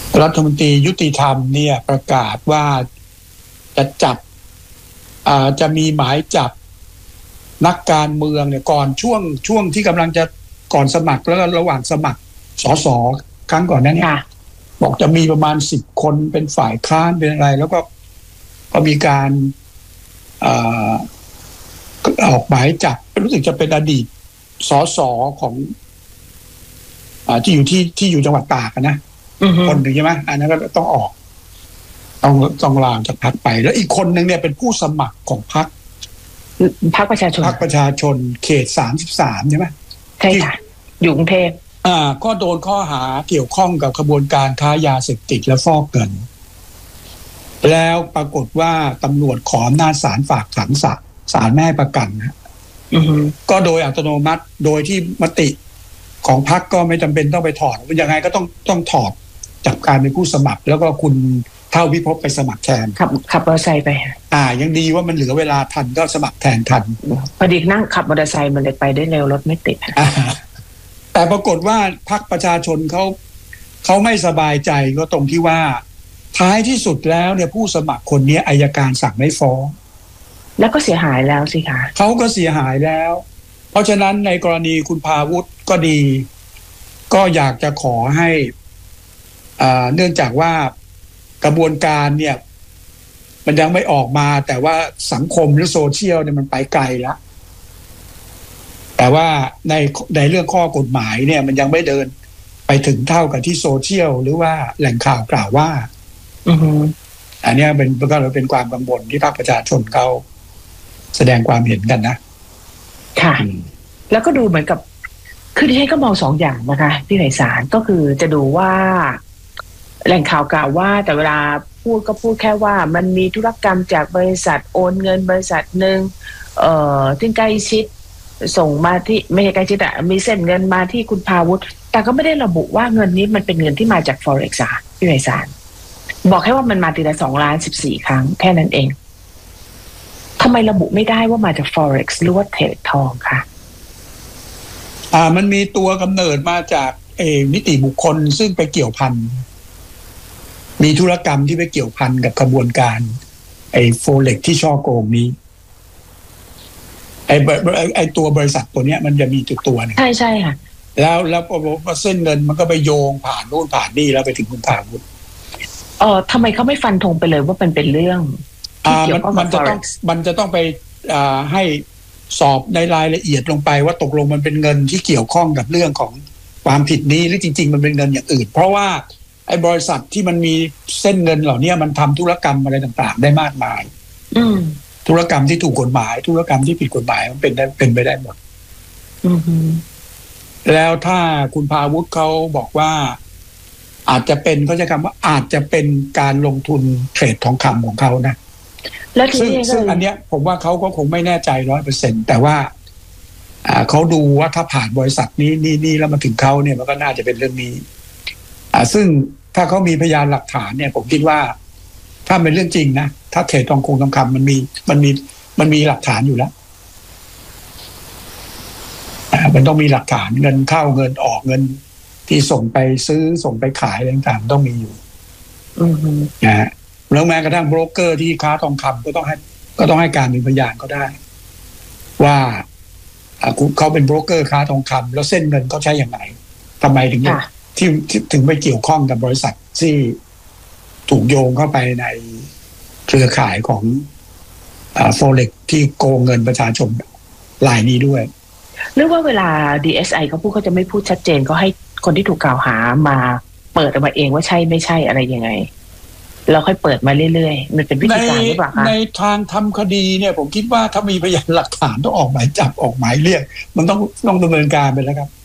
รัฐมนตรียุติธรรมเนี่ยประกาศว่าจะจับจะมีหมายจับนักการเมืองเนี่ยก่อนช่วงที่กำลังจะก่อนสมัครแล้วระหว่างสมัครสสครั้งก่อนนั้นเนี่ยบอกจะมีประมาณ10 คนเป็นฝ่ายค้านเป็นอะไรแล้วก็มีการออกหมายจับรู้สึกจะเป็นอดีตสสของที่อยู่จังหวัดตากนะคนหนึ่งใช่ไหมอันนั้นก็ต้องออกต้องลาจากพรรคไปแล้วอีกคนหนึ่งเนี่ยเป็นผู้สมัครของพรรคประชาชนเขต33ใช่ไหมใช่ค่ะอยู่กรุงเทพก็โดนข้อหาเกี่ยวข้องกับขบวนการค้ายาเสพติดและฟอกเงินแล้วปรากฏว่าตำรวจขออำนาจศาลฝากขังศาลไม่ให้ประกันนะก็โดยอัตโนมัติโดยที่มติของพรรคก็ไม่จำเป็นต้องไปถอดยังไงก็ต้องถอดจากการเป็นผู้สมัครแล้วก็คุณเท่าวิภพไปสมัครแทนขับมอเตอร์ไซค์ไปยังดีว่ามันเหลือเวลาทันก็สมัครแทนทันพอดีนั่งขับมอเตอร์ไซค์มันเลยไปได้เร็วรถไม่ติดแต่ปรากฏว่าพรรคประชาชนเขาไม่สบายใจก็ตรงที่ว่าท้ายที่สุดแล้วเนี่ยผู้สมัครคนนี้อัยการสั่งไม่ฟ้องแล้วก็เสียหายแล้วสิคะเขาก็เสียหายแล้วเพราะฉะนั้นในกรณีคุณพาวุฒิก็ดีก็อยากจะขอให้เนื่องจากว่ากระบวนการเนี่ยมันยังไม่ออกมาแต่ว่าสังคมหรือโซเชียลเนี่ยมันไปไกลแล้วแต่ว่าในเรื่องข้อกฎหมายเนี่ยมันยังไม่เดินไปถึงเท่ากับที่โซเชียลหรือว่าแหล่งข่าวกล่าวว่าอันนี้เป็นความกังวลที่ภาคประชาชนเขาแสดงความเห็นกันนะค่ะแล้วก็ดูเหมือนกับคือที่ให้ก็มอง2 อย่างนะคะพี่ไพศาลก็คือจะดูว่าแหล่งข่าวกล่าวว่าแต่เวลาพูดก็พูดแค่ว่ามันมีธุรกรรมจากบริษัทโอนเงินบริษัทหนึ่งที่ใกล้ชิดส่งมาที่ไม่ใช่ใกล้ชิดมีเส้นเงินมาที่คุณพาวุฒิแต่ก็ไม่ได้ระบุว่าเงินนี้มันเป็นเงินที่มาจาก Forex พี่ไพศาลบอกแค่ว่ามันมาทีละ2,14,000,000 ครั้งแค่นั้นเองทำไมระบุไม่ได้ว่ามาจาก Forex หรือว่าเทรดทองคะมันมีตัวกำเนิดมาจากนิติบุคคลซึ่งไปเกี่ยวพันมีธุรกรรมที่ไปเกี่ยวพันกับกระบวนการForex ที่ช่อโกงนี้ตัวบริษัทตัวเนี้ยมันจะมีตัวนึงใช่ค่ะแล้วพอเส้นเงินมันก็ไปโยงผ่านโน่นผ่านนี่แล้วไปถึงคุณพาวุฒิทำไมเขาไม่ฟันธงไปเลยว่ามันเป็นเรื่องมันจะต้องไปให้สอบในรายละเอียดลงไปว่าตกลงมันเป็นเงินที่เกี่ยวข้องกับเรื่องของความผิดนี้หรือจริงๆมันเป็นเงินอย่างอื่นเพราะว่าไอ้บริษัทที่มันมีเส้นเงินเหล่านี้มันทำธุรกรรมอะไรต่างๆได้มากมายธุรกรรมที่ถูกกฎหมายธุรกรรมที่ผิดกฎหมายมันเป็นไปได้หมดแล้วถ้าคุณพาวุฒิเขาบอกว่าอาจจะเป็นเขาใช้คำว่าอาจจะเป็นการลงทุนเทรดทองคำของเขานะซึ่งอันเนี้ยผมว่าเขาก็คงไม่แน่ใจ 100% แต่ว่าเขาดูว่าถ้าผ่านบริษัทนี้แล้วมาถึงเขาเนี่ยมันก็น่าจะเป็นเรื่องนี้ซึ่งถ้าเขามีพยานหลักฐานเนี่ยผมคิดว่าถ้าเป็นเรื่องจริงนะถ้าเทรดทองคำมันมีหลักฐานอยู่แล้วมันต้องมีหลักฐานเงินเข้าเงินออกเงินที่ส่งไปซื้อส่งไปขายอะไรต่างๆต้องมีอยู่นะฮะแล้วแม้กระทั่งโบรกเกอร์ที่ค้าทองคำก็ต้องให้การเป็นพยานก็ได้ว่าเขาเป็นโบรกเกอร์ค้าทองคำแล้วเส้นเงินเขาใช้อย่างไรทำไมถึงไปเกี่ยวข้องกับบริษัทที่ถูกโยงเข้าไปในเครือข่ายของForex ที่โกงเงินประชาชนรายนี้ด้วยหรือว่าเวลา DSI เขาพูดเขาจะไม่พูดชัดเจนก็ให้คนที่ถูกกล่าวหามาเปิดออกมาเองว่าใช่ไม่ใช่อะไรยังไงเราค่อยเปิดมาเรื่อยๆมันเป็นวิธีการหรือเปล่าคะในทางทำคดีเนี่ยผมคิดว่าถ้ามีพยานหลักฐานต้องออกหมายจับออกหมายเรียกมันต้องดำเนินการไปแล้วครับ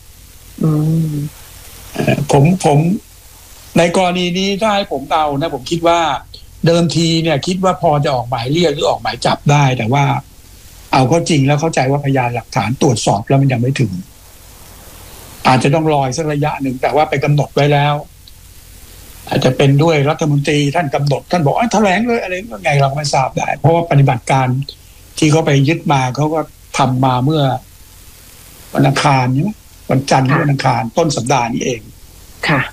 ผมในกรณีนี้ถ้าให้ผมเดานะผมคิดว่าเดิมทีเนี่ยคิดว่าพอจะออกหมายเรียกหรือออกหมายจับได้แต่ว่าเอาเข้าจริงแล้วเข้าใจว่าพยานหลักฐานตรวจสอบแล้วมันยังไม่ถึงอาจจะต้องรอสักระยะหนึ่งแต่ว่าไปกำหนดไว้แล้วอาจจะเป็นด้วยรัฐมนตรีท่านกำหนดท่านบอกแถลงเลยอะไรก็ไงเราไม่ทราบได้เพราะว่าปฏิบัติการที่เขาไปยึดมาเขาก็ทำมาเมื่อวันอังคารใช่ไหมวันจันทร์หรือวันอังคารต้นสัปดาห์นี้เองค่ะ